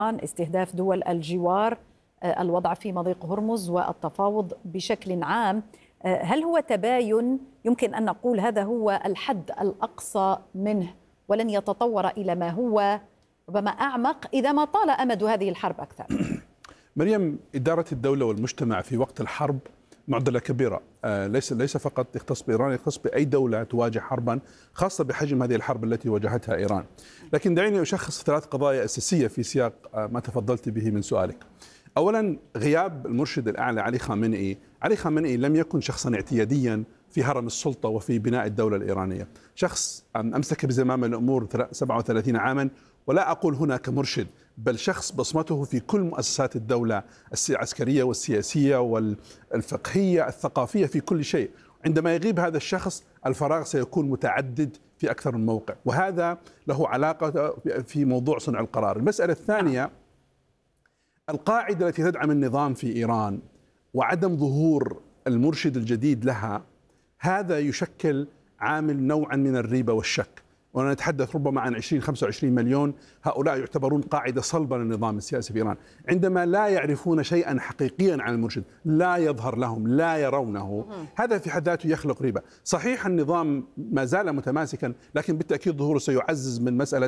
استهداف دول الجوار، الوضع في مضيق هرمز والتفاوض بشكل عام. هل هو تباين يمكن أن نقول هذا هو الحد الأقصى منه ولن يتطور إلى ما هو ربما أعمق إذا ما طال أمد هذه الحرب أكثر؟ مريم، إدارة الدولة والمجتمع في وقت الحرب معضلة كبيرة، ليس فقط يختص بإيران، يختص بأي دولة تواجه حربا، خاصة بحجم هذه الحرب التي واجهتها إيران. لكن دعيني أشخص 3 قضايا أساسية في سياق ما تفضلت به من سؤالك. أولا، غياب المرشد الأعلى علي خامنئي. علي خامنئي لم يكن شخصا اعتياديا في هرم السلطة وفي بناء الدولة الإيرانية، شخص أمسك بزمام الأمور 37 عاما، ولا أقول هنا كمرشد، بل شخص بصمته في كل مؤسسات الدولة العسكرية والسياسية والفقهية الثقافية، في كل شيء. عندما يغيب هذا الشخص الفراغ سيكون متعدد في أكثر من موقع، وهذا له علاقة في موضوع صنع القرار. المسألة الثانية، القاعدة التي تدعم النظام في إيران وعدم ظهور المرشد الجديد لها، هذا يشكل عامل نوعا من الريبة والشك. ونتحدث ربما عن 20-25 مليون، هؤلاء يعتبرون قاعدة صلبة للنظام السياسي في إيران. عندما لا يعرفون شيئا حقيقيا عن المرشد، لا يظهر لهم، لا يرونه، هذا في حد ذاته يخلق ريبة. صحيح النظام ما زال متماسكا، لكن بالتأكيد ظهوره سيعزز من مسألة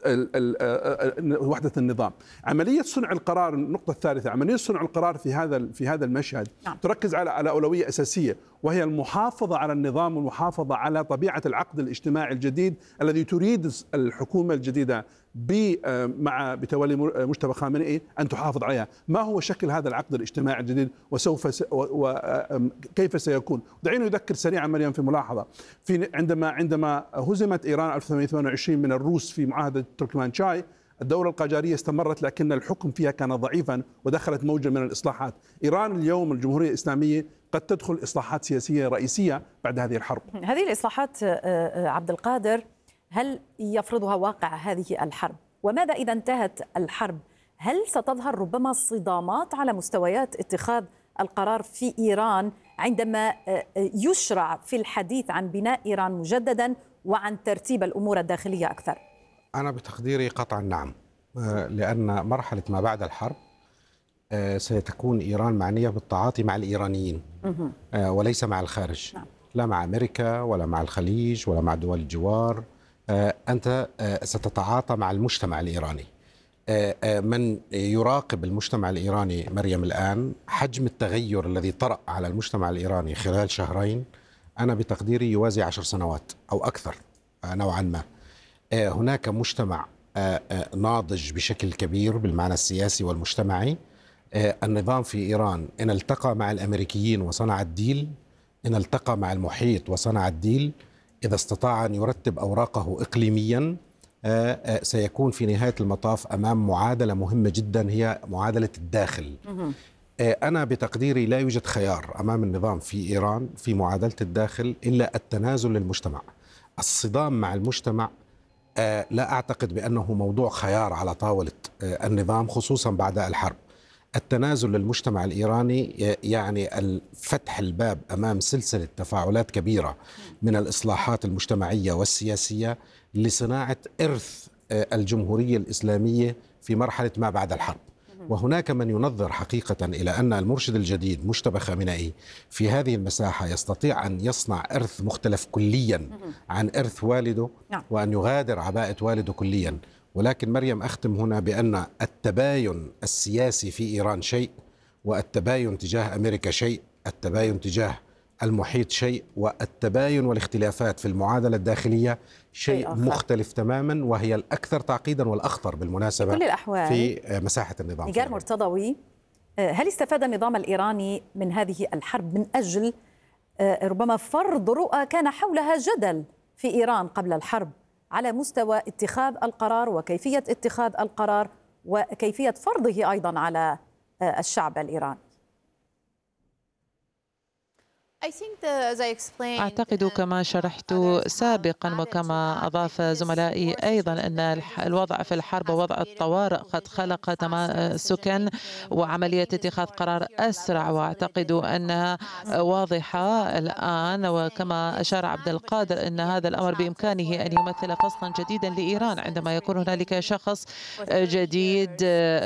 وحدة النظام. عملية صنع القرار، النقطة الثالثة، عملية صنع القرار في هذا المشهد تركز على أولوية أساسية، وهي المحافظة على النظام والمحافظة على طبيعة العقد الاجتماعي الجديد الذي تريد الحكومة الجديدة بتولي مجتبى خامنئي أن تحافظ عليها. ما هو شكل هذا العقد الاجتماعي الجديد وكيف سيكون؟ دعينا نذكر سريعا مريم في ملاحظة، عندما هزمت إيران 1928 من الروس في معاهدة تركمانشاي، الدولة القاجارية استمرت، لكن الحكم فيها كان ضعيفا ودخلت موجة من الإصلاحات. إيران اليوم الجمهورية الإسلامية قد تدخل إصلاحات سياسية رئيسية بعد هذه الحرب. هذه الإصلاحات عبد القادر، هل يفرضها واقع هذه الحرب؟ وماذا إذا انتهت الحرب؟ هل ستظهر ربما صدامات على مستويات اتخاذ القرار في إيران عندما يشرع في الحديث عن بناء إيران مجددا وعن ترتيب الأمور الداخلية أكثر؟ أنا بتقديري قطعا نعم، لأن مرحلة ما بعد الحرب ستكون إيران معنية بالتعاطي مع الإيرانيين وليس مع الخارج، لا مع أمريكا ولا مع الخليج ولا مع دول الجوار. أنت ستتعاطى مع المجتمع الإيراني. من يراقب المجتمع الإيراني مريم الآن، حجم التغير الذي طرأ على المجتمع الإيراني خلال شهرين أنا بتقديري يوازي 10 سنوات أو أكثر نوعا ما. هناك مجتمع ناضج بشكل كبير بالمعنى السياسي والمجتمعي. النظام في إيران إن التقى مع الأمريكيين وصنع الديل، إن التقى مع المحيط وصنع الديل، إذا استطاع أن يرتب أوراقه إقليميا، سيكون في نهاية المطاف أمام معادلة مهمة جدا، هي معادلة الداخل. أنا بتقديري لا يوجد خيار أمام النظام في إيران في معادلة الداخل إلا التنازل للمجتمع. الصدام مع المجتمع لا أعتقد بأنه موضوع خيار على طاولة النظام، خصوصا بعد الحرب. التنازل للمجتمع الإيراني يعني فتح الباب أمام سلسلة تفاعلات كبيرة من الإصلاحات المجتمعية والسياسية لصناعة إرث الجمهورية الإسلامية في مرحلة ما بعد الحرب. وهناك من ينظر حقيقة إلى أن المرشد الجديد مجتبى خامنئي في هذه المساحة يستطيع أن يصنع إرث مختلف كليا عن إرث والده، وأن يغادر عباءة والده كليا. ولكن مريم، أختم هنا بأن التباين السياسي في إيران شيء، والتباين تجاه أمريكا شيء، التباين تجاه المحيط شيء، والتباين والاختلافات في المعادلة الداخلية شيء مختلف تماما، وهي الأكثر تعقيدا والأخطر بالمناسبة في كل الأحوال في مساحة النظام. نيجار مرتضوي، هل استفاد النظام الإيراني من هذه الحرب من أجل ربما فرض رؤى كان حولها جدل في إيران قبل الحرب على مستوى اتخاذ القرار وكيفية اتخاذ القرار وكيفية فرضه أيضا على الشعب الإيراني؟ أعتقد كما شرحت سابقا وكما أضاف زملائي أيضا أن الوضع في الحرب ووضع الطوارئ قد خلق تماسكا وعملية اتخاذ قرار أسرع، وأعتقد أنها واضحة الآن. وكما أشار عبد القادر أن هذا الأمر بإمكانه أن يمثل فصلا جديدا لإيران عندما يكون هنالك شخص جديد